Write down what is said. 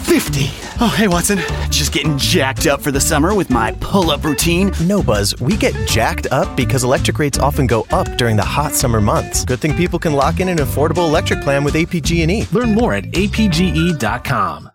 50. Oh, hey, Watson. Just getting jacked up for the summer with my pull-up routine. No, Buzz. We get jacked up because electric rates often go up during the hot summer months. Good thing people can lock in an affordable electric plan with APG&E. Learn more at apge.com.